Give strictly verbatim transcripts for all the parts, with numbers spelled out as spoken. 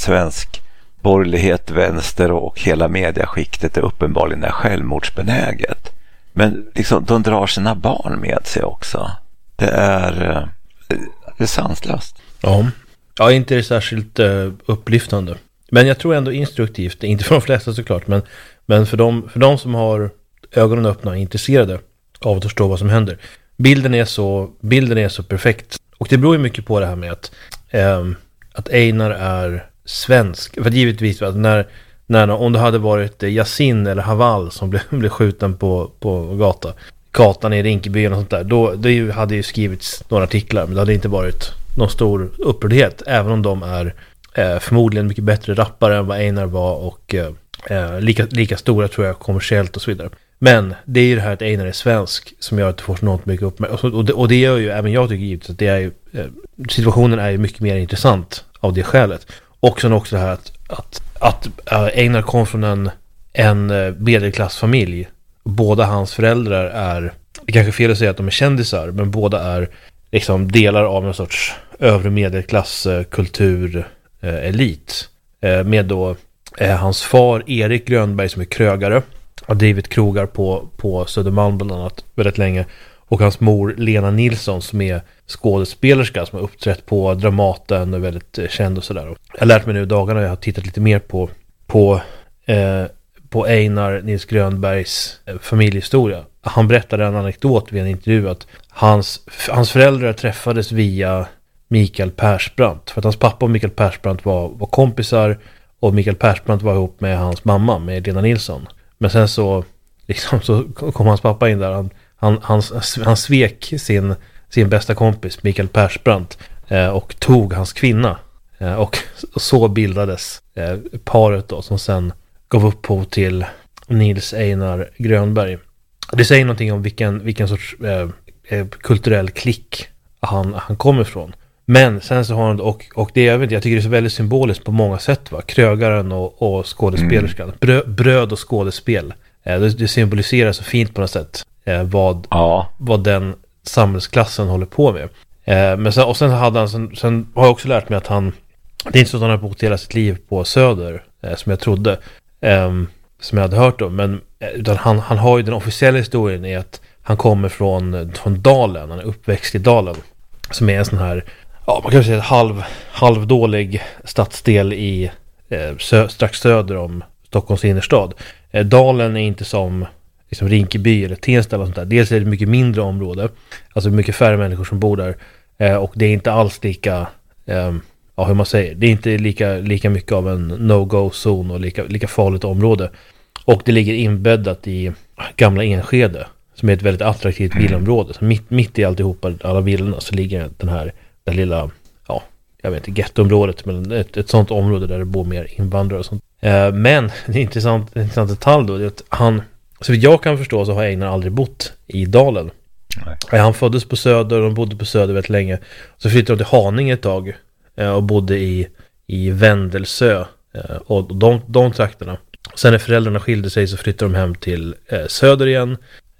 svensk borgerlighet, vänster och hela mediaskiktet är uppenbarligen är självmordsbenäget. Men liksom, de drar sina barn med sig också. Det är, det är sanslöst. Ja, ja inte det särskilt uh, upplyftande. Men jag tror ändå instruktivt, inte för de flesta såklart, men, men för, de, för de som har ögonen öppna och är intresserade av att förstå vad som händer. Bilden är så, bilden är så perfekt. Och det beror ju mycket på det här med att, um, att Einar är svensk. För givetvis att när, när om det hade varit Yasin eller Haval som blev, blev skjuten på, på gata, gatan i Rinkeby och sånt där, då det hade ju skrivits några artiklar, men det hade inte varit någon stor upprördhet, även om de är eh, förmodligen mycket bättre rappare än vad Einar var och eh, lika, lika stora tror jag kommersiellt och så vidare. Men det är ju det här att Einar är svensk som gör att det får något mycket uppmärksamhet. Och det, och det gör ju, även jag tycker givetvis att det är ju, eh, situationen är ju mycket mer intressant av det skälet. Och sen också det här att, att, att äh, Einar kom från en, en medelklassfamilj. Båda hans föräldrar är, det kanske är fel att säga att de är kändisar, men båda är liksom delar av en sorts övre medelklass äh, kultur äh, elit. Äh, med då äh, hans far Erik Grönberg som är krögare, har drivit krogar på, på Södermalm bland annat väldigt länge. Och hans mor Lena Nilsson som är skådespelerska som har uppträtt på Dramaten och är väldigt känd och sådär. Jag har lärt mig nu i dagarna, jag har tittat lite mer på på, eh, på Einar Nils Grönbergs eh, familjehistoria. Han berättade en anekdot vid en intervju att hans, hans föräldrar träffades via Mikael Persbrandt. För att hans pappa och Mikael Persbrandt var, var kompisar och Mikael Persbrandt var ihop med hans mamma, med Lena Nilsson. Men sen så, liksom, så kom hans pappa in där, han Han, han, han svek sin, sin bästa kompis Mikael Persbrandt eh, och tog hans kvinna eh, och, och så bildades eh, paret då som sen gav upphov till Nils Einar Grönberg. Det säger någonting om vilken, vilken sorts eh, kulturell klick han, han kommer ifrån. Men sen så har han, och, och det, jag, vet, jag tycker det är så väldigt symboliskt på många sätt, va? Krögaren och, och skådespelerskan. Mm. Brö, bröd och skådespel. Eh, det, det symboliserar så fint på något sätt. Eh, vad, ja. vad den samhällsklassen håller på med. Eh, men sen, och sen hade han, sen, sen har jag också lärt mig att han, det är inte så att han har bott hela sitt liv på Söder, eh, som jag trodde, eh, som jag hade hört om, men eh, utan han, han har ju den officiella historien är att han kommer från, från Dalen, han är uppväxt i Dalen, som är en sån här, ja man kan säga halv, halvdålig stadsdel i eh, sö, strax söder om Stockholms innerstad. Eh, Dalen är inte som liksom Rinkeby eller Tensta eller sånt där. Dels är det ett mycket mindre område, alltså mycket färre människor som bor där, eh, och det är inte alls lika eh, ja hur man säger, det är inte lika, lika mycket av en no-go-zon och lika, lika farligt område, och det ligger inbäddat i gamla Enskede som är ett väldigt attraktivt villområde. Så mitt, mitt i alltihopa, alla villorna, så ligger den här den lilla, ja jag vet inte, gettoområdet, men ett, ett sånt område där det bor mer invandrare och sånt. Eh, men det är intressant, intressant detalj då, det är att han, så vitt jag kan förstå så har Einar aldrig bott i Dalen. Nej. Han föddes på Söder, de bodde på Söder väldigt länge. Så flyttade de till Haninge ett tag och bodde i, i Vändelsö och de, de trakterna. Sen när föräldrarna skilde sig så flyttade de hem till Söder igen,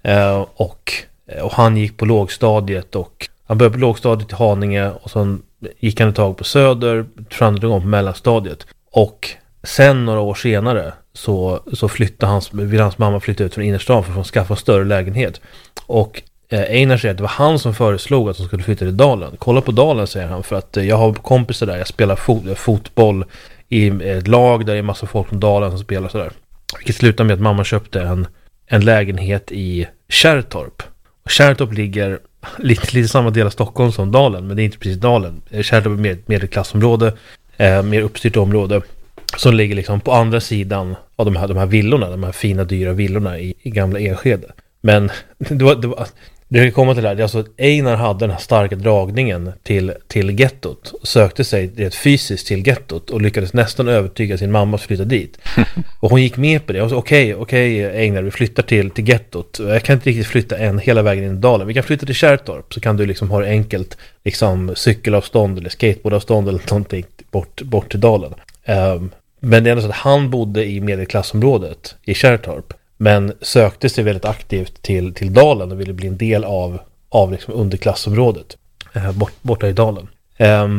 och, och han gick på lågstadiet, och han började på lågstadiet i Haninge och sen gick han ett tag på Söder, trandade igång på mellanstadiet, och sen några år senare så, så flyttade hans, vill hans mamma flytta ut från innerstan för att skaffa en större lägenhet. Och eh, Einar säger att det var han som föreslog att de skulle flytta till Dalen. Kolla på Dalen, säger han, för att eh, jag har kompisar där, jag spelar fot, fotboll i ett lag där det är massa folk från Dalen som spelar sådär. Vilket slutar med att mamma köpte en, en lägenhet i Kärrtorp. Och Kärrtorp ligger lite, lite samma del av Stockholm som Dalen, men det är inte precis Dalen. Kärrtorp är ett medelklassområde, eh, mer uppstyrt område, som ligger liksom på andra sidan av de här, de här villorna, de här fina dyra villorna i, i gamla Enskede. Men det var, det var, det kommer till det här, det är alltså att Einar hade den här starka dragningen till, till gettot och sökte sig rätt fysiskt till gettot och lyckades nästan övertyga sin mamma att flytta dit. Och hon gick med på det och sa okej, okej Einar, vi flyttar till, till gettot. Jag kan inte riktigt flytta en hela vägen in i Dalen. Vi kan flytta till Kärrtorp, så kan du liksom ha det enkelt, liksom cykelavstånd eller skateboardavstånd eller någonting bort, bort till Dalen. Um, men det är ändå så att han bodde i medelklassområdet i Kärrtorp, men sökte sig väldigt aktivt till, till Dalen och ville bli en del av, av liksom underklassområdet eh, bort, borta i Dalen. Um,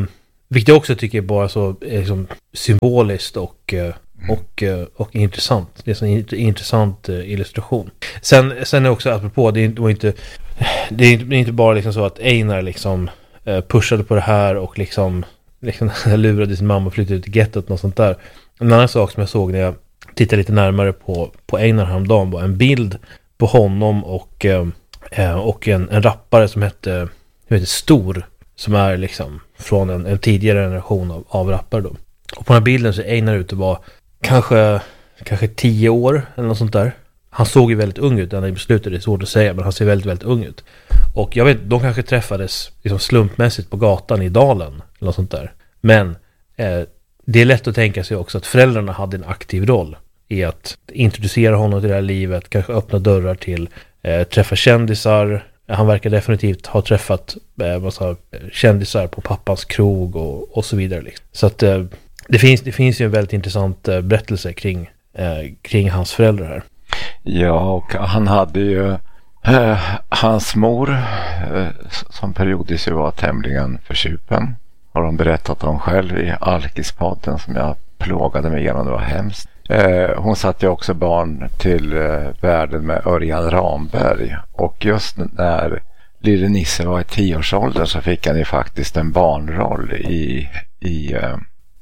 vilket jag också tycker är bara så liksom, symboliskt och, och, och intressant. Det är en intressant illustration. Sen, sen är också, apropå, det är inte, det är inte, inte bara liksom så att Einar liksom pushade på det här och liksom, liksom lurade sin mamma och flyttade ut i gettot och något sånt där. En annan sak som jag såg när jag tittade lite närmare på, på Einar häromdagen var en bild på honom och, eh, och en, en rappare som hette, som heter Stor, som är liksom från en, en tidigare generation av, av rappare då. Och på den här bilden så är Einar ute var kanske, kanske tio år eller något sånt där. Han såg ju väldigt ung ut när han beslutade, det är svårt att säga, men han ser väldigt, väldigt ung ut. Och jag vet, de kanske träffades liksom slumpmässigt på gatan i Dalen eller något sånt där. Men eh, det är lätt att tänka sig också att föräldrarna hade en aktiv roll i att introducera honom till det här livet, kanske öppna dörrar till eh, träffa kändisar. Han verkar definitivt ha träffat eh, massa kändisar på pappans krog och, och så vidare. Liksom. Så att eh, det, finns, det finns ju en väldigt intressant eh, berättelse kring, eh, kring hans föräldrar här. Ja, och han hade ju eh, hans mor eh, som periodiskt ju var tämligen försupen. Har de berättat om själv i Alkispodden som jag plågade mig igenom, det var hemskt. Eh, hon satte ju också barn till eh, världen med Örjan Ramberg, och just när lille Nisse var i tioårsåldern så fick han ju faktiskt en barnroll i, i, eh,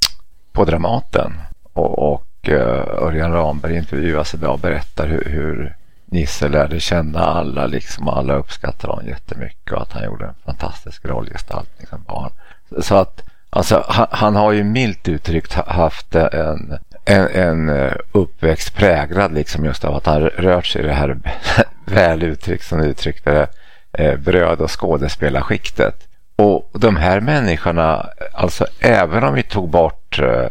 på Dramaten, och, och eh, Örjan Ramberg intervjuas idag och berättar hur, hur Nisse lärde känna alla, liksom alla uppskattade honom jättemycket och att han gjorde en fantastisk rollgestaltning som barn. Så att alltså, han, han har ju milt uttryckt haft en, en, en uppväxt präglad liksom just av att han rört sig i det här väl uttryckt som uttryckte det, eh, bröd- och skådespelarskiktet. Och de här människorna, alltså även om vi tog bort eh,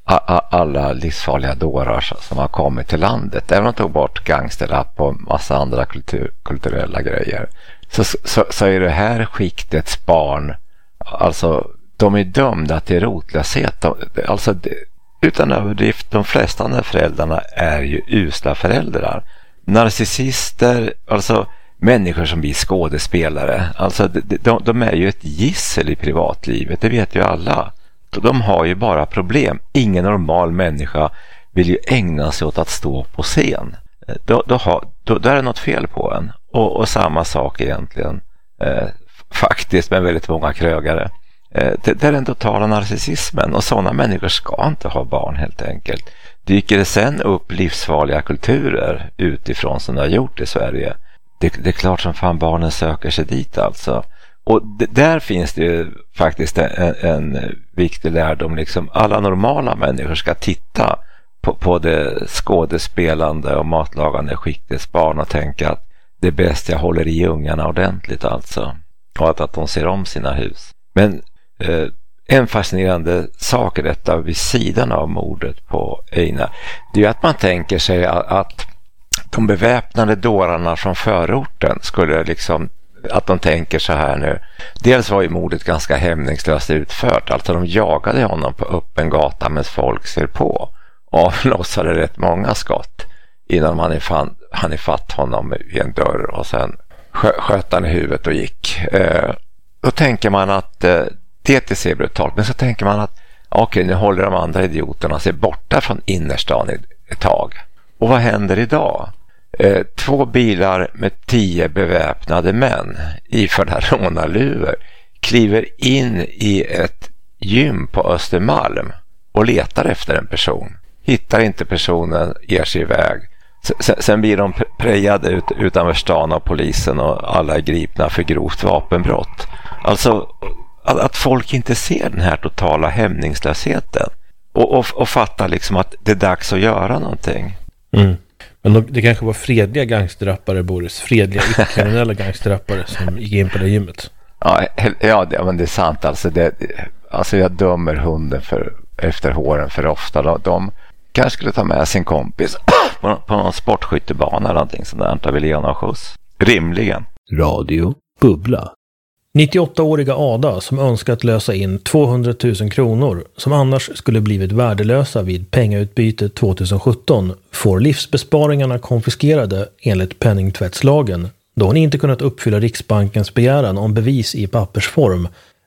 alla livsfarliga dårar som har kommit till landet, även om vi tog bort gangsterrap och massa andra kultur, kulturella grejer, så, så, så är det här skiktets barn, alltså de är dömda till rotlöshet. Alltså utan överdrift, de flesta av föräldrarna är ju usla föräldrar. Narcissister, alltså människor som blir skådespelare, alltså de, de, de är ju ett gissel i privatlivet, det vet ju alla. De har ju bara problem. Ingen normal människa vill ju ägna sig åt att stå på scen. Då, då, har, då, då är det något fel på en. Och, och samma sak egentligen eh, faktiskt med väldigt många krögare. Eh, det, det är den totala narcissismen, och sådana människor ska inte ha barn helt enkelt. Dyker det sen upp livsfarliga kulturer utifrån som det har gjort i Sverige, det, det är klart som fan barnen söker sig dit alltså. Och d- där finns det ju faktiskt en, en viktig lärdom, liksom alla normala människor ska titta på, på det skådespelande och matlagande skiktets barn och tänka att det är bäst jag håller i ungarna ordentligt alltså, och att, att de ser om sina hus. Men eh, en fascinerande sak i detta vid sidan av mordet på Einar, det är ju att man tänker sig att, att de beväpnade dårarna från förorten skulle liksom, att de tänker så här nu. Dels var ju mordet ganska hämningslöst utfört. Alltså de jagade honom på öppen gata med folk ser på. Och avlossade rätt många skott innan man fann, han fatt honom i en dörr och sen skö, sköt han i huvudet och gick. Eh, då tänker man att eh, det ser brutalt. Men så tänker man att okej, okay, nu håller de andra idioterna sig borta från innerstan ett tag. Och vad händer idag? Eh, två bilar med tio beväpnade män iförda rånarluvor kliver in i ett gym på Östermalm och letar efter en person. Hittar inte personen, ger sig iväg. Sen, sen blir de prejade ut, utanför stan av polisen och alla är gripna för grovt vapenbrott. Alltså att, att folk inte ser den här totala hämningslösheten och, och, och fattar liksom att det är dags att göra någonting. Mm. Men det kanske var fredliga gangsterrappare, Boris. Fredliga, icke-kriminella gangsterrappare som gick in på det gymmet. Ja, ja det, men det är sant. Alltså, det, alltså jag dömer hunden för, efter håren för ofta. De, de kanske skulle ta med sin kompis på, på någon sportskyttebana eller någonting sånt där. Inte vill ge någon skjuts. Rimligen. Radio Bubbla. nittioåttaåriga Ada som önskat lösa in tvåhundratusen kronor som annars skulle blivit värdelösa vid pengautbytet tjugohundrasjutton får livsbesparingarna konfiskerade enligt penningtvättslagen då hon inte kunnat uppfylla Riksbankens begäran om bevis i pappersform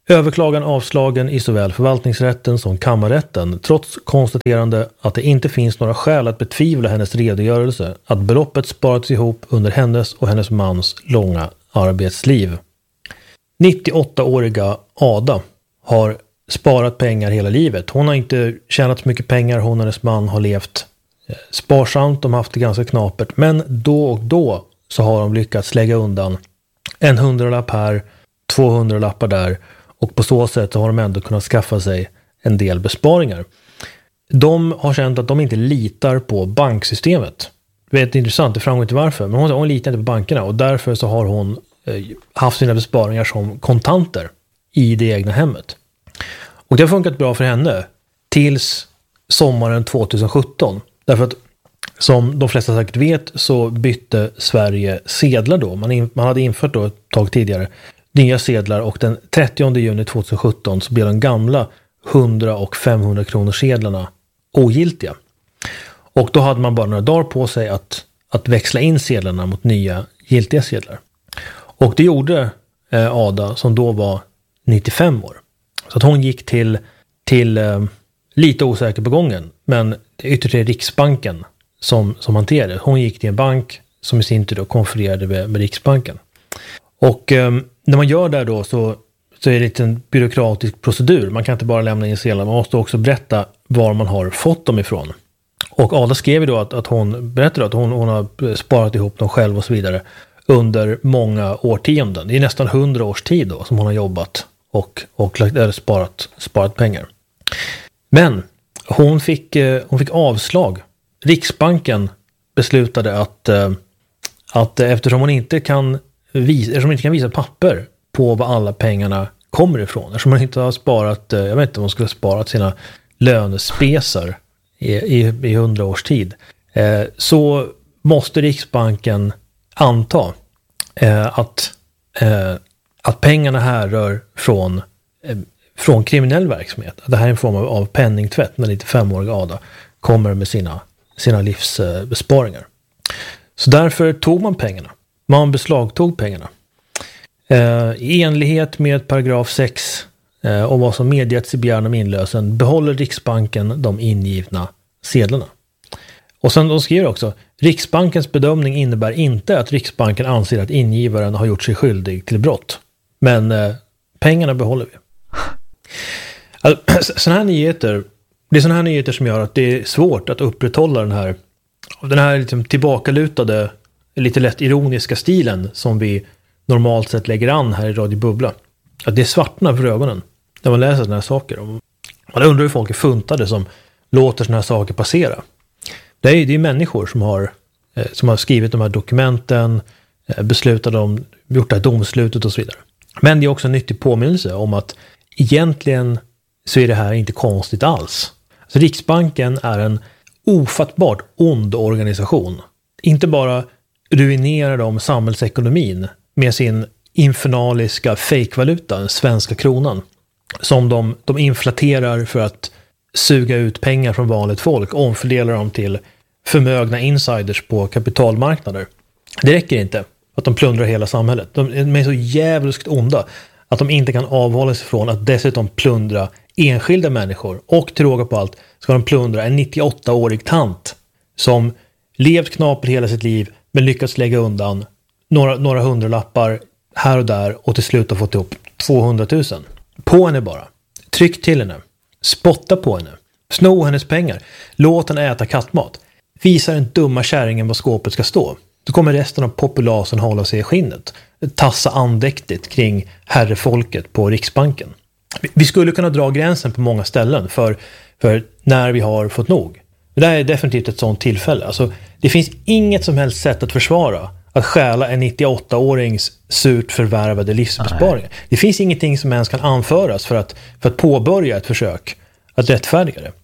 Överklagan avslagen i såväl förvaltningsrätten som kammarrätten, trots konstaterande att det inte finns några skäl att betvivla hennes redogörelse att beloppet sparats ihop under hennes och hennes mans långa arbetsliv. nittioåttaåriga Ada har sparat pengar hela livet. Hon har inte tjänat så mycket pengar, hon och hennes man har levt sparsamt, de har haft det ganska knapert, men då och då så har de lyckats lägga undan en hundralapp här, tvåhundra lappar där, och på så sätt har de ändå kunnat skaffa sig en del besparingar. De har känt att de inte litar på banksystemet. Det är intressant, det framgår inte varför, men hon, hon litar inte på bankerna och därför så har hon eh, haft sina besparingar som kontanter i det egna hemmet. Och det har funkat bra för henne tills sommaren tjugohundrasjutton. Därför att som de flesta säkert vet så bytte Sverige sedlar då. Man, in, man hade infört då ett tag tidigare nya sedlar och den trettionde juni tjugohundrasjutton så blev de gamla hundra och femhundra kronor sedlarna ogiltiga. Och då hade man bara några dagar på sig att, att växla in sedlarna mot nya giltiga sedlar. Och det gjorde eh, Ada som då var nittiofem år. Så att hon gick till, till eh, lite osäker på gången, men ytterst är Riksbanken som, som hanterade. Hon gick till en bank som i sin tur då konfererade med, med Riksbanken. Och eh, när man gör det då så, så är det en byråkratisk procedur. Man kan inte bara lämna in sedlar, man måste också berätta var man har fått dem ifrån. Och Ada skrev då att, att hon berättade att hon, hon har sparat ihop dem själv och så vidare under många årtionden. Det är nästan hundra års tid då som hon har jobbat och, och eller sparat, sparat pengar. Men hon fick, hon fick avslag. Riksbanken beslutade att, att eftersom hon inte kan visa, eftersom hon inte kan visa papper på var alla pengarna kommer ifrån, eftersom hon inte har sparat, jag vet inte om hon skulle ha sparat sina lönespesar i, i, i hundra års tid, eh, så måste Riksbanken anta eh, att, eh, att pengarna här rör från, eh, från kriminell verksamhet. Det här är en form av, av penningtvätt när lite femåriga Ada kommer med sina, sina livsbesparingar. Så därför tog man pengarna. Man beslagtog pengarna. Eh, I enlighet med paragraf sex eh, och vad som medgetts i begäran om inlösen behåller Riksbanken de ingivna sedlarna. Och sen de skriver också, Riksbankens bedömning innebär inte att Riksbanken anser att ingivaren har gjort sig skyldig till brott. Men eh, pengarna behåller vi. Alltså, sådana här nyheter, det är sådana här nyheter som gör att det är svårt att upprätthålla den här, den här liksom tillbakalutade, lite lätt ironiska stilen som vi normalt sett lägger an här i Radio Bubbla. Att det svartnar för ögonen när man läser sådana här saker. Man undrar hur folk är funtade som låter sådana här saker passera. Det är ju det är människor som har, eh, som har skrivit de här dokumenten, eh, beslutat om, gjort det här domslutet och så vidare. Men det är också en nyttig påminnelse om att egentligen så är det här inte konstigt alls. Så Riksbanken är en ofattbart ond organisation. Inte bara ruinerar de samhällsekonomin med sin infernaliska fejkvaluta, den svenska kronan, som de, de inflaterar för att suga ut pengar från vanligt folk och omfördelar dem till förmögna insiders på kapitalmarknader. Det räcker inte att de plundrar hela samhället. De är så jävligt onda att de inte kan avhålla sig från att dessutom plundra enskilda människor. Och till råga på allt ska de plundra en nittioåttaårig tant som levt knapert hela sitt liv men lyckats lägga undan några, några hundralappar här och där och till slut har fått ihop tvåhundratusen. På henne bara. Tryck till henne. Spotta på henne. Sno hennes pengar. Låt henne äta kattmat. Visa den dumma kärringen var skåpet ska stå. Då kommer resten av populasen hålla sig i skinnet. Tassa andäktigt kring herrefolket på Riksbanken. Vi skulle kunna dra gränsen på många ställen för, för när vi har fått nog. Det där är definitivt ett sådant tillfälle. Alltså, det finns inget som helst sätt att försvara att stjäla en nittioåttaårings surt förvärvade livsbesparingar. Nej. Det finns ingenting som ens kan anföras för att, för att påbörja ett försök att rättfärdiga det.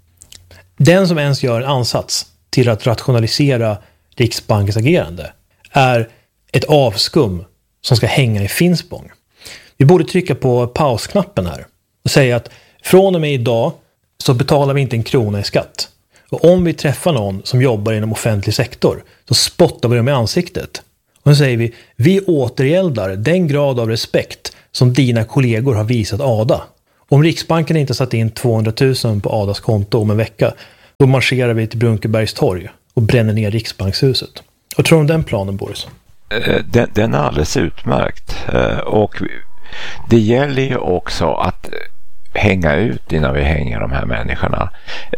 Den som ens gör en ansats till att rationalisera Riksbankens agerande är ett avskum som ska hänga i Finspång. Vi borde trycka på pausknappen här och säga att från och med idag så betalar vi inte en krona i skatt. Och om vi träffar någon som jobbar inom offentlig sektor så spottar vi dem i ansiktet. Och så säger vi, vi återgäldar den grad av respekt som dina kollegor har visat Ada. Om Riksbanken inte satt in tvåhundratusen på Adas konto om en vecka, då marscherar vi till Brunkebergs torg och bränner ner Riksbankshuset. Vad tror du om den planen, Boris? Den, den är alldeles utmärkt. Och det gäller ju också att hänga ut innan vi hänger de här människorna.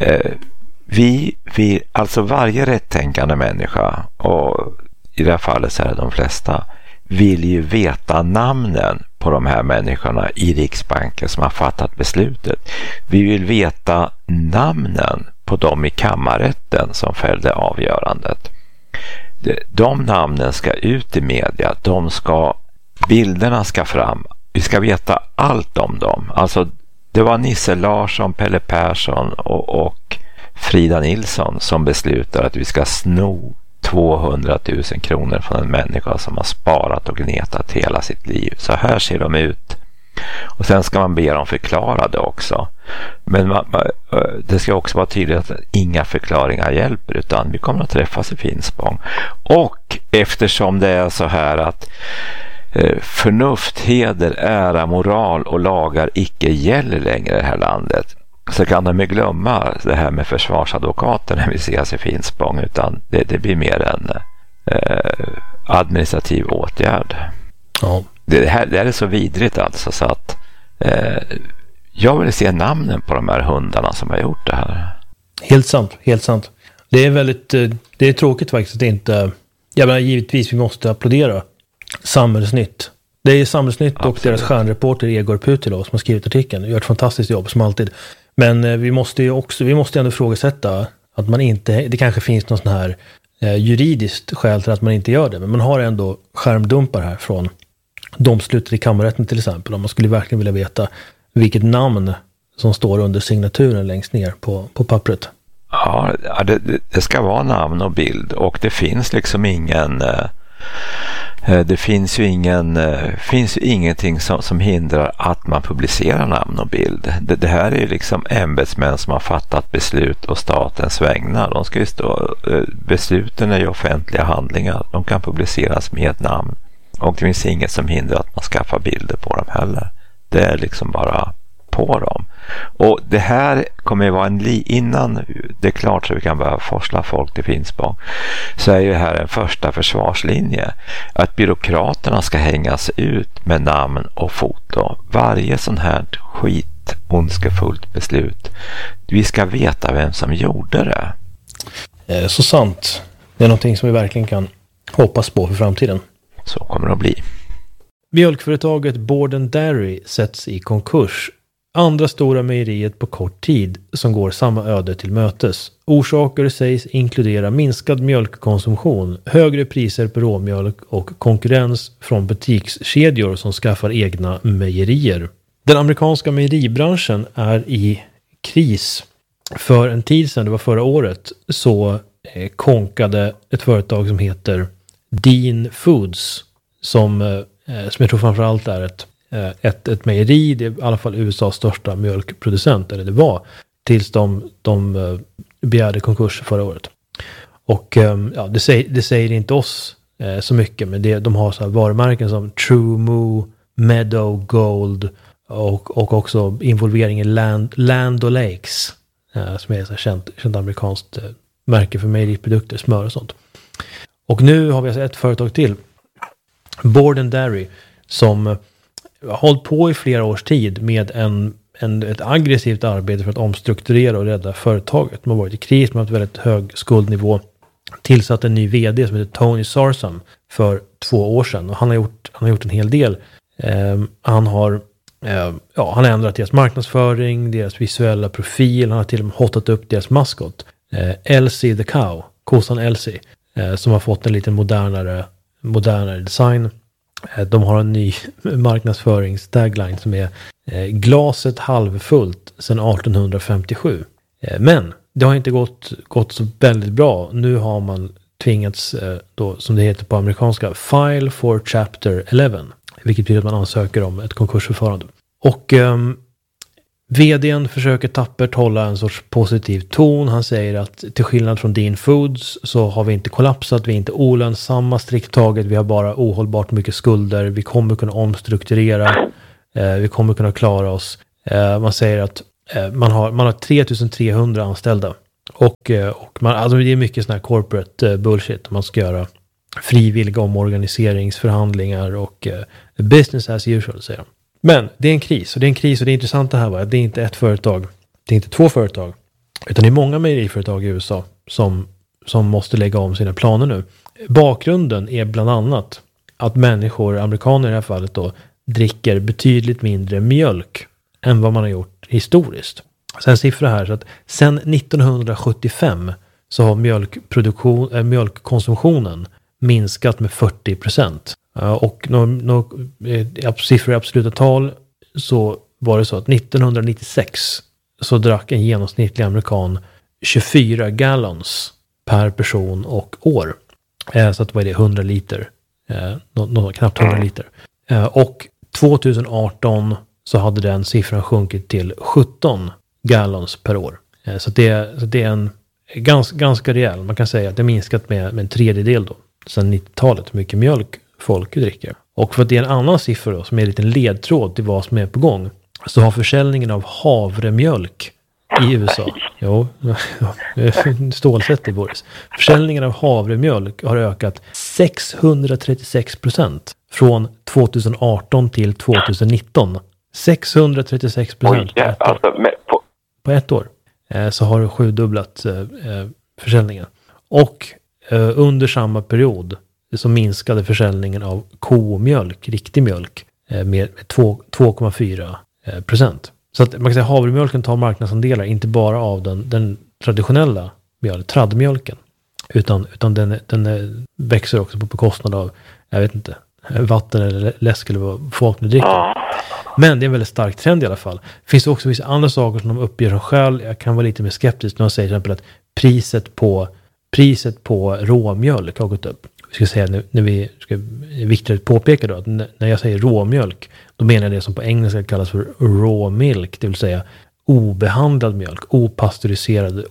Vi, vi, alltså varje rättänkande människa, och i det här fallet så är det de flesta, vill ju veta namnen på de här människorna i Riksbanken som har fattat beslutet. Vi vill veta namnen på dem i kammarrätten som fällde avgörandet. De namnen ska ut i media, de ska, bilderna ska fram. Vi ska veta allt om dem. Alltså det var Nisse Larsson, Pelle Persson och, och Frida Nilsson som beslutar att vi ska sno tvåhundratusen kronor från en människa som har sparat och gnetat hela sitt liv. Så här ser de ut. Och sen ska man be dem förklara det också. Men man, det ska också vara tydligt att inga förklaringar hjälper, utan vi kommer att träffas i Finspång. Och eftersom det är så här att förnuft, heder, ära, moral och lagar icke gäller längre i det här landet, så kan de ju glömma det här med försvarsadvokater när vi ses i Finspång, utan det, det blir mer en eh, administrativ åtgärd. Ja. Det, här, det här är så vidrigt alltså, så att eh, jag vill se namnen på de här hundarna som har gjort det här. Helt sant, helt sant. Det är väldigt, det är tråkigt faktiskt att det inte, jag menar givetvis vi måste applådera Samhällsnytt. Det är Samhällsnytt och Absolut. Deras stjärnreporter Egor Putilov som har skrivit artikeln. Gör ett fantastiskt jobb som alltid. Men vi måste ju också, vi måste ändå ifrågasätta att man inte, det kanske finns någon sån här eh, juridiskt skäl till att man inte gör det. Men man har ändå skärmdumpar här från domslutet i kammarrätten till exempel. Om man skulle verkligen vilja veta vilket namn som står under signaturen längst ner på, på pappret. Ja, det, det ska vara namn och bild, och det finns liksom ingen... Eh, Det finns ju ingen, finns ju ingenting som, som hindrar att man publicerar namn och bild. Det, det här är ju liksom ämbetsmän som har fattat beslut och statens vägnar. De ska ju stå, besluten är ju offentliga handlingar. De kan publiceras med ett namn. Och det finns inget som hindrar att man skaffar bilder på dem heller. Det är liksom bara på dem. Och det här kommer ju vara en li- innan det är klart så vi kan börja forsla folk till Finspång, så är ju här en första försvarslinje att byråkraterna ska hängas ut med namn och foto. Varje sån här skit ondskefullt beslut, vi ska veta vem som gjorde det. Eh, så sant. Det är någonting som vi verkligen kan hoppas på för framtiden. Så kommer det att bli. Mjölkföretaget Borden Dairy sätts i konkurs. Andra stora mejeriet på kort tid som går samma öde till mötes. Orsaker sägs inkludera minskad mjölkkonsumtion, högre priser på råmjölk och konkurrens från butikskedjor som skaffar egna mejerier. Den amerikanska mejeribranschen är i kris. För en tid sedan, det var förra året, så eh, konkade ett företag som heter Dean Foods som, eh, som jag tror framförallt är ett Ett, ett mejeri, det är i alla fall U S As största mjölkproducent, eller det var, tills de, de begärde konkurs förra året. Och ja, det säger, det säger inte oss eh, så mycket, men det, de har så här varumärken som True Moo, Meadow Gold och, och också involvering i Land, Land O'Lakes, eh, som är så här känt, känt amerikanskt eh, märke för mejeriprodukter, smör och sånt. Och nu har vi alltså ett företag till, Borden Dairy, som har hållit på i flera års tid med en, en, ett aggressivt arbete för att omstrukturera och rädda företaget. De har varit i kris, de har haft väldigt hög skuldnivå. Tillsatt en ny vd som heter Tony Sarsam för två år sedan. Och han har gjort, han har gjort en hel del. Eh, han har eh, ja, han har ändrat deras marknadsföring, deras visuella profil. Han har till och med hotat upp deras maskot. Eh, Elsie the Cow, kossan Elsie, eh, som har fått en lite modernare, modernare design. De har en ny marknadsförings-tagline som är eh, glaset halvfullt sedan arton femtiosju. Eh, men det har inte gått, gått så väldigt bra. Nu har man tvingats, eh, då, som det heter på amerikanska, file for chapter eleven. Vilket betyder att man ansöker om ett konkursförfarande. Och eh, vdn försöker tappert hålla en sorts positiv ton. Han säger att till skillnad från Dean Foods så har vi inte kollapsat, vi är inte olönsamma strikt taget, vi har bara ohållbart mycket skulder, vi kommer kunna omstrukturera, eh, vi kommer kunna klara oss. Eh, man säger att eh, man har, man har tre tusen trehundra anställda och, eh, och man, alltså det är mycket sån här corporate eh, bullshit. Man ska göra frivilliga omorganiseringsförhandlingar och eh, business as usual, säger de. Men det är en kris, och det är en kris, och det är intressant det här var att det är inte ett företag, det är inte två företag, utan det är många mejeriföretag i U S A som, som måste lägga om sina planer nu. Bakgrunden är bland annat att människor, amerikaner i det här fallet då, dricker betydligt mindre mjölk än vad man har gjort historiskt. Sen siffror här, så att sen nittonhundrasjuttiofem så har mjölkproduktion, äh, mjölkkonsumtionen minskat med fyrtio procent. Uh, och några no, eh, siffror i absoluta tal så var det så att nittonhundranittiosex så drack en genomsnittlig amerikan tjugofyra gallons per person och år. Eh, så att vad är det, hundra liter. Eh, no, no, knappt hundra liter. Eh, och tjugoarton så hade den siffran sjunkit till sjutton gallons per år. Eh, så, det, så det är en ganska, ganska rejäl, man kan säga att det minskat med, med en tredjedel då. Sedan nittiotalet, hur mycket mjölk folk dricker. Och för att det är en annan siffra då, som är en liten ledtråd till vad som är på gång, så har försäljningen av havremjölk i U S A, jo, stålsätt i Boris. Försäljningen av havremjölk har ökat sexhundratrettiosex procent från tjugoarton till tjugonitton. sexhundratrettiosex procent Oj, ja, alltså, på... på ett år. Eh, så har det sjudubblat eh, försäljningen. Och eh, under samma period så minskade försäljningen av komjölk, riktig mjölk, eh, med två komma fyra procent. Så att man kan säga att havremjölken tar marknadsandelar inte bara av den, den traditionella mjölk, tradmjölken, utan, utan den, den växer också på bekostnad av, jag vet inte, vatten eller läsk eller vad folk nu dricker. Men det är en väldigt stark trend i alla fall. Det finns också vissa andra saker som de uppger som skäl. Jag kan vara lite mer skeptisk när de säger till exempel att priset på, priset på råmjölk har gått upp. Vi ska säga nu, när vi ska viktigt påpeka då att när jag säger råmjölk, då menar jag det som på engelska kallas för raw milk, det vill säga obehandlad mjölk, opastöriserad,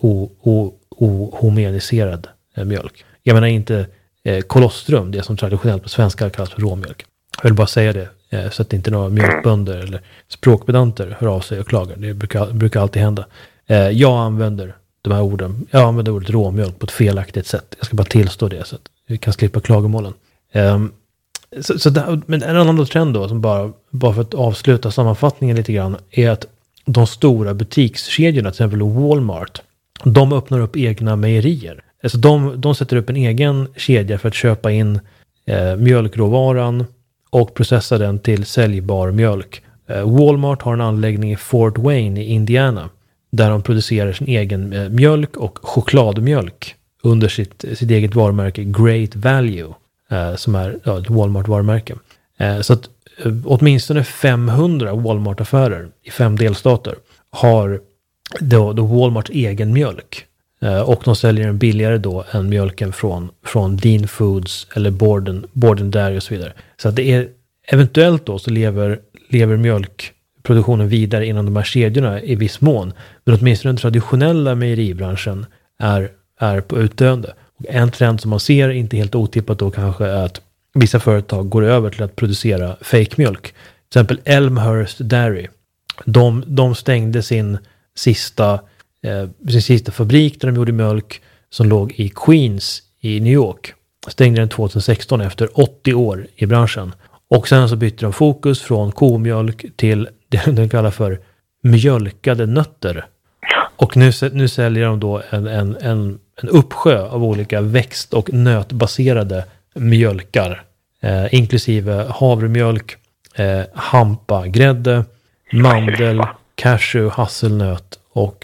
ohomogeniserad mjölk. Jag menar inte eh, kolostrum, det som traditionellt på svenska kallas för råmjölk. Jag vill bara säga det eh, så att inte några mjölkbönder eller språkpedanter hör av sig och klagar. Det brukar, brukar alltid hända. Eh, jag använder de här orden, jag använder ordet råmjölk på ett felaktigt sätt. Jag ska bara tillstå det så att vi kan slippa klagomålen. Um, så, så där, men en annan trend då, som bara, bara för att avsluta sammanfattningen lite grann, är att de stora butikskedjorna, till exempel Walmart, de öppnar upp egna mejerier. Alltså de, de sätter upp en egen kedja för att köpa in eh, mjölkråvaran och processa den till säljbar mjölk. Eh, Walmart har en anläggning i Fort Wayne i Indiana där de producerar sin egen eh, mjölk och chokladmjölk under sitt, sitt eget varumärke Great Value, eh, som är ja, ett Walmart-varumärke. Eh, så att eh, åtminstone femhundra Walmart-affärer i fem delstater har då, då Walmarts egen mjölk. Eh, och de säljer den billigare då än mjölken från, från Dean Foods eller Borden, Borden Dairy och så vidare. Så att det är eventuellt då så lever, lever mjölkproduktionen vidare inom de här kedjorna i viss mån. Men åtminstone den traditionella mejeribranschen är är på utdöende. Och en trend som man ser, inte helt otippat då kanske, är att vissa företag går över till att producera fake-mjölk. Till exempel Elmhurst Dairy. De, de stängde sin sista, eh, sin sista fabrik där de gjorde mjölk som låg i Queens i New York. Stängde den tjugohundrasexton efter åttio år i branschen. Och sen så bytte de fokus från komjölk till det de kallar för mjölkade nötter. Och nu, nu säljer de då en, en, en, en uppsjö av olika växt- och nötbaserade mjölkar. Eh, inklusive havremjölk, eh, hampa, grädde, mandel, cashew, hasselnöt och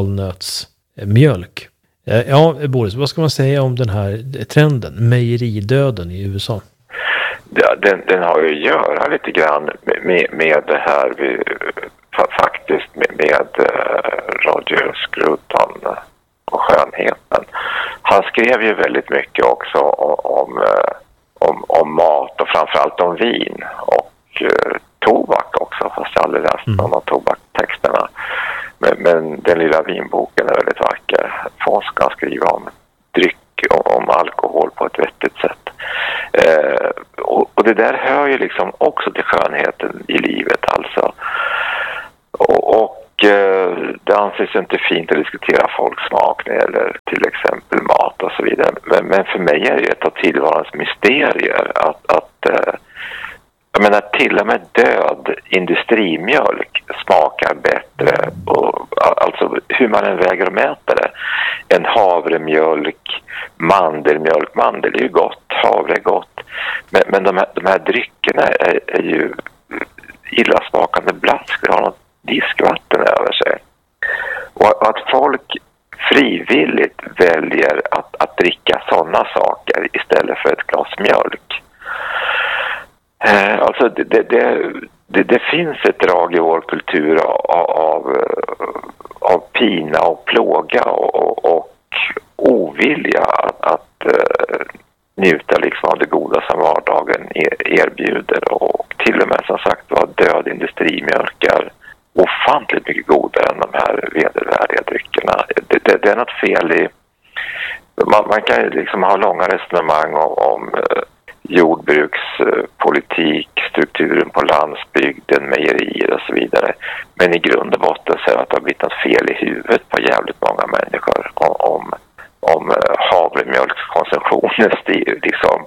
valnötsmjölk. Eh, ja, Boris, vad ska man säga om den här trenden, mejeridöden i U S A? Ja, den, den har ju att göra lite grann med, med det här vi, faktiskt med, med Roger Scruton och skönheten. Han skrev ju väldigt mycket också om, om, om mat och framförallt om vin och uh, tobak också. också, fast jag aldrig läst någon av tobakstexterna. Men, men den lilla vinboken är väldigt vacker. Folk ska skriva om dryck, om, om alkohol på ett vettigt sätt. Eh, och, och det där hör ju liksom också till skönheten i livet alltså. Och, och eh, det anses inte fint att diskutera folksmak eller till exempel mat och så vidare. Men, men för mig är det ett av tillvarans mysterier att, att eh, jag menar, till och med död industrimjölk smakar bättre, och, alltså hur man än väger och mäter det, än havremjölk, mandelmjölk. Mandel är ju gott, havre är gott. Men, men de, här, de här dryckerna är, är ju illasmakande blask. Det har något diskvatten över sig. Och att folk frivilligt väljer att, att dricka sådana saker istället för ett glas mjölk. Eh, alltså det, det, det, det, det finns ett drag i vår kultur av, av, av pina och plåga och, och ovilja att, att uh, njuta liksom av det goda som vardagen erbjuder. Och till och med som sagt var död industrimjölkar ofantligt mycket godare än de här vedervärdiga dryckerna. Det, det, det är något fel i... Man, man kan ju liksom ha långa resonemang om, om uh, jordbrukspolitik, strukturen på landsbygden, mejerier och så vidare. Men i grund och botten så är det att det har blivit något fel i huvudet på jävligt många människor om, om, om havremjölkskonsumtionen stiger, liksom,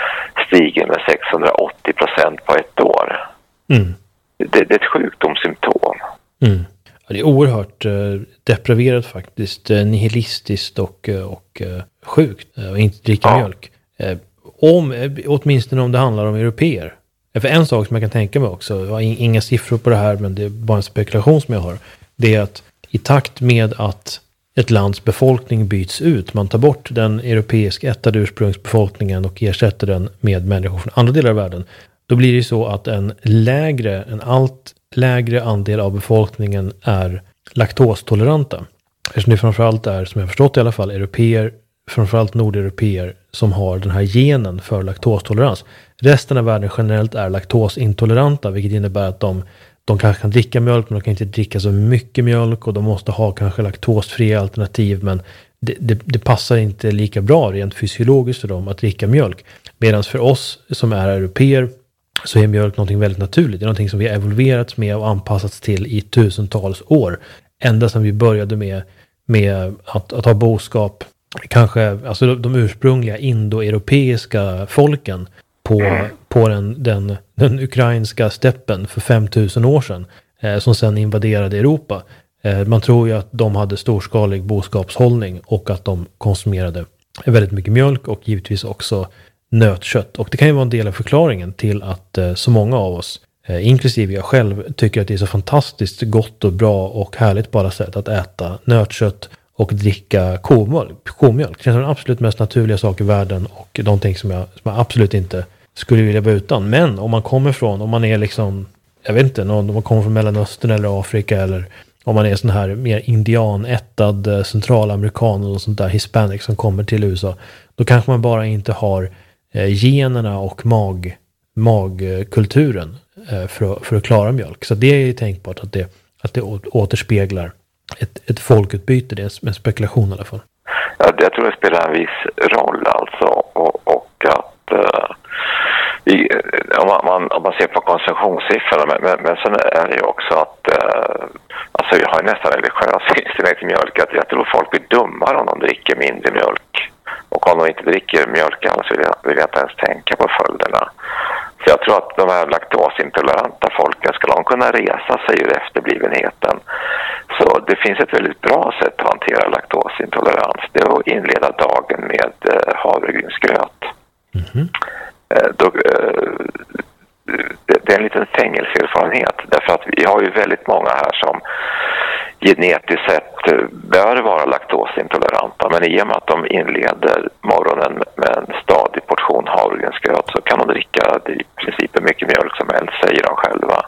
stiger med sexhundraåttio procent på ett år. Mm. Det, det är ett sjukdomssymptom. Mm. Ja, det är oerhört eh, depraverat faktiskt, eh, nihilistiskt och, eh, och eh, sjukt eh, och inte dricka ja. mjölk. Eh, Om, åtminstone om det handlar om europeer. För en sak som jag kan tänka mig också, jag har inga siffror på det här men det är bara en spekulation som jag har, det är att i takt med att ett lands befolkning byts ut, man tar bort den europeiska ättade ursprungsbefolkningen och ersätter den med människor från andra delar av världen, då blir det så att en lägre, en allt lägre andel av befolkningen är laktostoleranta. Eftersom det framförallt är, som jag förstått i alla fall, europeer, framförallt nordeuropeer som har den här genen för laktostolerans. Resten av världen generellt är laktosintoleranta, vilket innebär att de, de kanske kan dricka mjölk men de kan inte dricka så mycket mjölk och de måste ha kanske laktosfria alternativ, men det, det, det passar inte lika bra rent fysiologiskt för dem att dricka mjölk. Medan för oss som är europeer så är mjölk någonting väldigt naturligt. Det är någonting som vi har evolverats med och anpassats till i tusentals år. Ända sedan vi började med, med att, att ha boskap. Kanske, alltså de, de ursprungliga indoeuropeiska folken på, på den, den, den ukrainska steppen för femtusen år sedan eh, som sedan invaderade Europa. Eh, man tror ju att de hade storskalig boskapshållning och att de konsumerade väldigt mycket mjölk och givetvis också nötkött. Och det kan ju vara en del av förklaringen till att eh, så många av oss, eh, inklusive jag själv, tycker att det är så fantastiskt gott och bra och härligt bara sätt att äta nötkött och dricka komjölk. komjölk. Det känns som den absolut mest naturliga sak i världen och någonting som jag, som jag absolut inte skulle vilja vara utan. Men om man kommer från, om man är liksom, jag vet inte, någon, om man kommer från Mellanöstern eller Afrika eller om man är sån här mer indianättad centralamerikan och sånt där hispanic som kommer till U S A, då kanske man bara inte har eh, generna och mag, magkulturen eh, för, för att klara mjölk. Så det är ju tänkbart att det, att det återspeglar Ett, ett folkutbyte, det är en spekulation i alla fall. Ja, jag tror det spelar en viss roll alltså, och, och att uh, vi, om, man, man, om man ser på konsumtionssiffrorna, men, men, men sen är det ju också att uh, alltså jag har ju nästan religiös inställning till mjölk, att jag tror folk blir dummare om de dricker mindre mjölk, och om de inte dricker mjölk alls vill jag, vill jag inte ens tänka på följderna. Så jag tror att de här laktosintoleranta folken, ska de kunna resa sig ur efterblivenheten. Så det finns ett väldigt bra sätt att hantera laktosintolerans. Det är att inleda dagen med eh, havregrynsgröt. Mm-hmm. Eh, då, eh, det, det är en liten fängelseerfarenhet. Därför att vi har ju väldigt många här som genetiskt sett bör vara laktosintoleranta. Men i och med att de inleder morgonen med en stadig portion havregrynsgröt så kan de dricka i princip hur mycket mjölk som helst, säger de själva.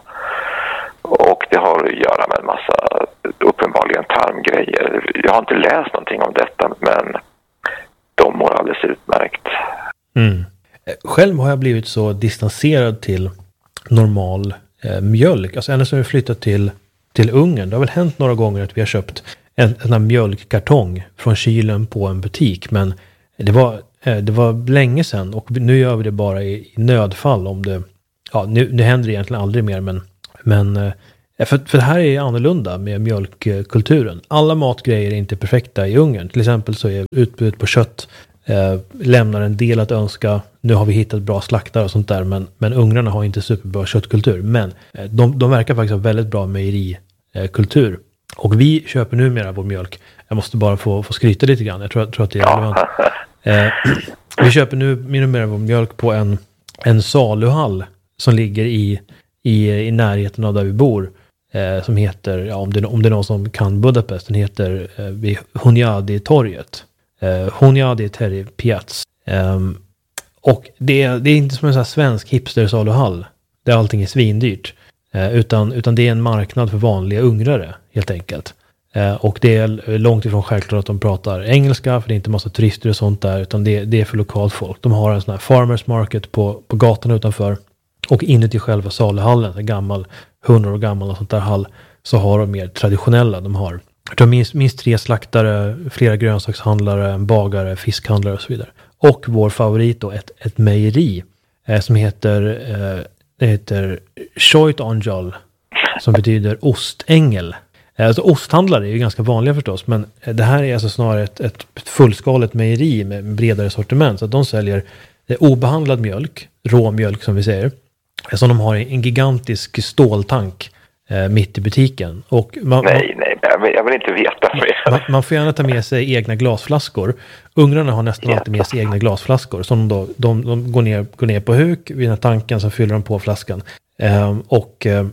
Och det har att göra med en massa uppenbarligen tarmgrejer. Jag har inte läst någonting om detta, men de mår alldeles utmärkt. Mm. Själv har jag blivit så distanserad till normal eh, mjölk. Alltså ända sedan vi flyttat till, till Ungern. Det har väl hänt några gånger att vi har köpt en, en mjölkkartong från kylen på en butik. Men det var, eh, det var länge sedan och nu gör vi det bara i, i nödfall. Om det, ja, nu, nu händer det egentligen aldrig mer. Men, men eh, för, för det här är annorlunda med mjölkkulturen. Alla matgrejer är inte perfekta i Ungern. Till exempel så är utbudet på kött Eh, lämnar en del att önska. Nu har vi hittat bra slaktare och sånt där, men, men ungrarna har inte superbra köttkultur. Men eh, de, de verkar faktiskt ha väldigt bra mejerikultur. Eh, och vi köper numera vår mjölk. Jag måste bara få, få skryta lite grann. Jag tror, jag tror att det är relevant. Eh, vi köper nu numera vår mjölk på en, en saluhall som ligger i, i, i närheten av där vi bor. Eh, som heter, ja, om, det, om det är någon som kan Budapest, den heter eh, vid Hunyadi-torget. Uh, Hunyadi Terry Piaz. Um, och det, det är inte som en sån här svensk hipster-saluhall där allting är svindyrt. Uh, utan, utan det är en marknad för vanliga ungrare helt enkelt. Uh, och det är långt ifrån självklart att de pratar engelska, för det är inte massa turister och sånt där, utan det, det är för lokalt folk. De har en sån här farmers market på, på gatan utanför, och inuti själva saluhallen, en gammal, hundra år gammal och sånt där hall, så har de mer traditionella. De har Jag tror minst, minst tre slaktare, flera grönsakshandlare, en bagare, fiskhandlare och så vidare. Och vår favorit då, ett, ett mejeri eh, som heter, eh, det heter Sojtanjal, som betyder ostängel. Eh, alltså osthandlare är ju ganska vanliga förstås, men det här är alltså snarare ett, ett fullskaligt mejeri med bredare sortiment. Så att de säljer eh, obehandlad mjölk, råmjölk som vi säger, eh, som de har i en gigantisk ståltank eh, mitt i butiken. Och man, nej, nej. Jag vill, jag vill inte veta mer. Man, man får gärna ta med sig egna glasflaskor. Ungrarna har nästan alltid med sig egna glasflaskor. Som då, de, de går, ner, går ner på huk vid den här tanken, så fyller de på flaskan. Ehm, och eh,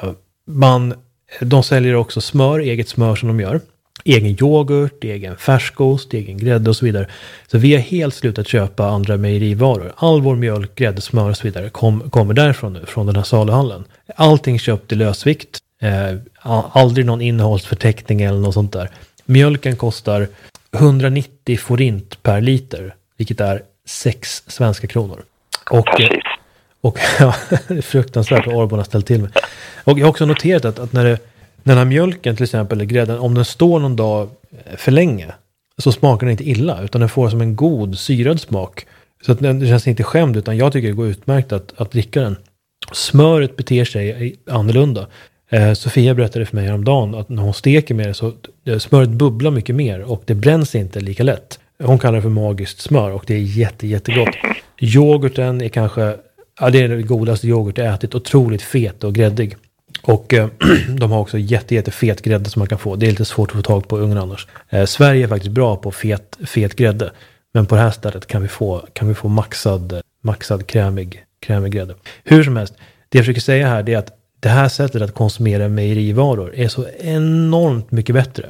man, de säljer också smör, eget smör som de gör. Egen yoghurt, egen färskost, egen grädde och så vidare. Så vi har helt slutat köpa andra mejerivaror. All vår mjölk, grädde, smör och så vidare kom, kommer därifrån nu, från den här saluhallen. Allting köpt i lösvikt. Eh, aldrig någon innehållsförteckning eller något sånt där. Mjölken kostar hundranittio forint per liter, vilket är sex svenska kronor. Och, eh, och ja, det är fruktansvärt vad Orban har ställt till med. Och jag har också noterat att, att när, det, när den här mjölken till exempel, eller grädden, om den står någon dag för länge, så smakar den inte illa, utan den får som en god syrad smak. Så att den, det känns inte skämd, utan jag tycker det går utmärkt att, att dricka den. Smöret beter sig annorlunda. Eh, Sofia berättade för mig häromdagen att när hon steker med det så smöret bubblar mycket mer och det bränns inte lika lätt. Hon kallar det för magiskt smör och det är jätte, jättegott. Yoghurten är kanske, ja, det är det godaste yoghurt jag ätit, otroligt fet och gräddig. Och eh, de har också jätte, jätte fet grädde som man kan få. Det är lite svårt att få tag på i Ungern annars. Eh, Sverige är faktiskt bra på fet, fet grädde, men på det här stället kan vi få, kan vi få maxad, maxad krämig, krämig grädde. Hur som helst, det jag försöker säga här är att det här sättet att konsumera mejerivaror är så enormt mycket bättre.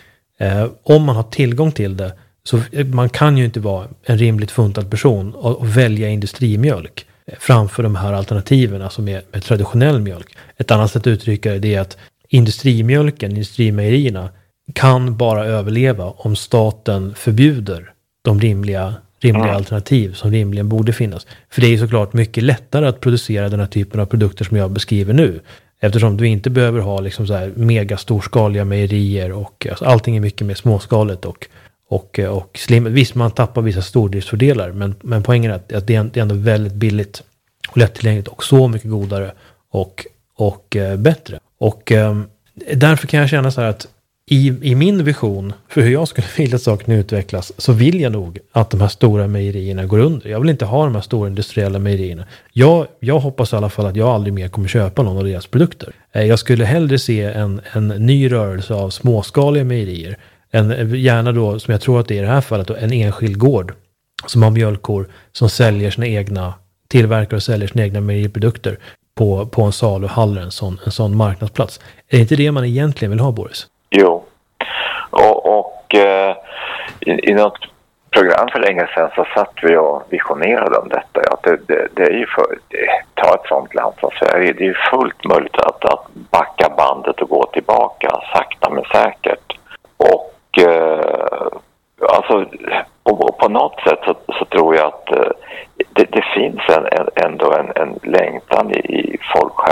Eh, om man har tillgång till det, så man kan ju inte vara en rimligt funtad person och, och välja industrimjölk eh, framför de här alternativen, alltså med, med traditionell mjölk. Ett annat sätt att uttrycka det är att industrimjölken, industrimejerierna, kan bara överleva om staten förbjuder de rimliga rimliga alternativ som rimligen borde finnas. För det är ju såklart mycket lättare att producera den här typen av produkter som jag beskriver nu. Eftersom du inte behöver ha liksom så här mega storskaliga mejerier och alltså allting är mycket mer småskaligt och, och, och slim. Visst, man tappar vissa stordriftsfördelar, men, men poängen är att, att det är ändå väldigt billigt och lättillgängligt och så mycket godare och, och eh, bättre. Och eh, därför kan jag känna så här att I, I min vision för hur jag skulle vilja att sakerna utvecklas, så vill jag nog att de här stora mejerierna går under. Jag vill inte ha de här stora industriella mejerierna. Jag, jag hoppas i alla fall att jag aldrig mer kommer köpa någon av deras produkter. Jag skulle hellre se en, en ny rörelse av småskaliga mejerier. En, gärna då, som jag tror att det är i det här fallet, då, en enskild gård som har mjölkkor som säljer sina egna, tillverkar och säljer sina egna mejeriprodukter på, på en saluhall, en sån, en sån marknadsplats. Är det inte det man egentligen vill ha, Boris? Jo, och, och eh, i, i något program för länge sedan så satt vi och visionerade om detta. Ja, det, det, det är ju för, det, ta ett sånt land som Sverige, det är ju fullt möjligt att, att backa bandet och gå tillbaka sakta men säkert. Och eh, alltså, och, och på något sätt så, så tror jag att eh, det, det finns en, en, ändå en, en längtan i, i folksjälen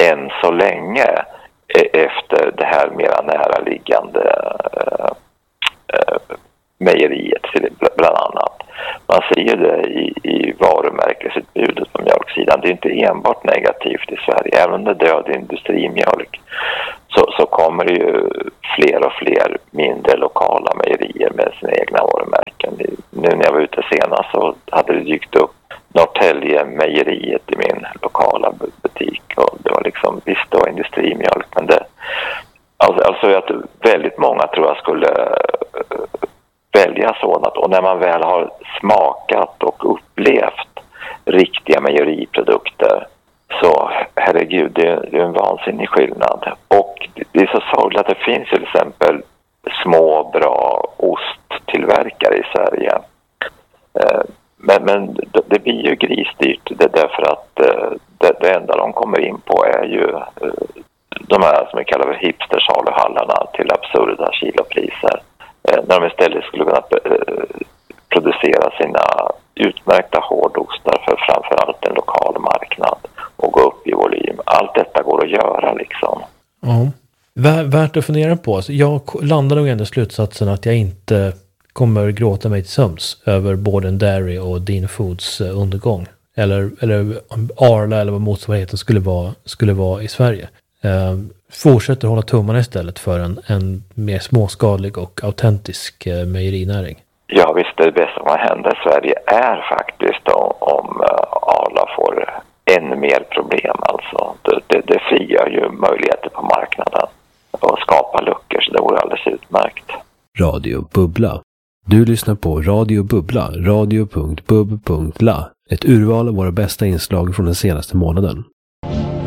än så länge efter det här mera näraliggande äh, äh, mejeriet bland annat. Man ser ju det i, i varumärkesutbudet på mjölksidan. Det är inte enbart negativt i Sverige. Även om det död industrimjölk så, så kommer det ju fler och fler mindre lokala mejerier med sina egna varumärken. Nu när jag var ute senast så hade det dykt upp Norrtälje mejeriet i min lokala butik. Och det var liksom, visst det var industrimjölk, men det alltså, alltså att väldigt många tror jag skulle välja sådant, och när man väl har smakat och upplevt riktiga mejeriprodukter så herregud, det är, det är en vansinnig skillnad. Och det är så sorgligt att det finns till exempel små bra osttillverkare i Sverige, men, men det, det blir ju grisdyrt, det därför att det, det enda de kommer in på är ju de här som vi kallar för hipstersaluhallarna till absurda kilopriser. När de istället skulle kunna producera sina utmärkta hårdostar för framförallt en lokal marknad och gå upp i volym. Allt detta går att göra liksom. Ja, värt att fundera på. Alltså, jag landar nog ändå slutsatsen att jag inte kommer gråta mig till sömns över Borden Dairy och Dean Foods undergång. Eller, eller Arla eller vad motsvarigheten skulle vara, skulle vara i Sverige. Uh, fortsätter hålla tummarna istället för en, en mer småskalig och autentisk uh, mejerinäring. Ja visst, det bästa som händer i Sverige är faktiskt om, om uh, Arla får ännu mer problem. Alltså. Det, det, det frigör ju möjligheter på marknaden och skapar luckor, så det vore alldeles utmärkt. Radio Bubbla. Du lyssnar på Radio Bubbla, radio punkt bub punkt la. Ett urval av våra bästa inslag från den senaste månaden.